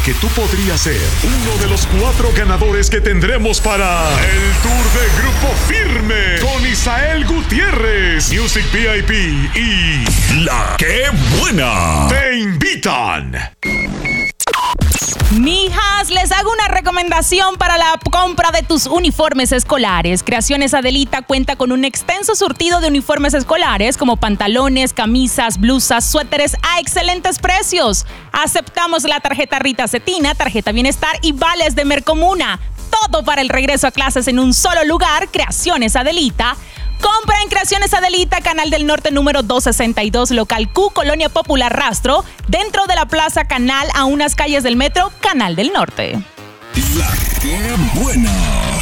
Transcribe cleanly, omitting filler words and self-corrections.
que tú podrías ser uno de los 4 ganadores que tendremos para el Tour de Grupo Firme con Isael Gutiérrez, Music VIP y La Que Buena. Te invitan. Mijas, les hago una recomendación para la compra de tus uniformes escolares. Creaciones Adelita cuenta con un extenso surtido de uniformes escolares como pantalones, camisas, blusas, suéteres a excelentes precios. Aceptamos la tarjeta Rita Cetina, tarjeta Bienestar y vales de Mercomuna. Todo para el regreso a clases en un solo lugar. Creaciones Adelita. Compra en Creaciones Adelita, Canal del Norte número 262, local Q, Colonia Popular Rastro, dentro de la Plaza Canal, a unas calles del metro Canal del Norte. La Que Buena.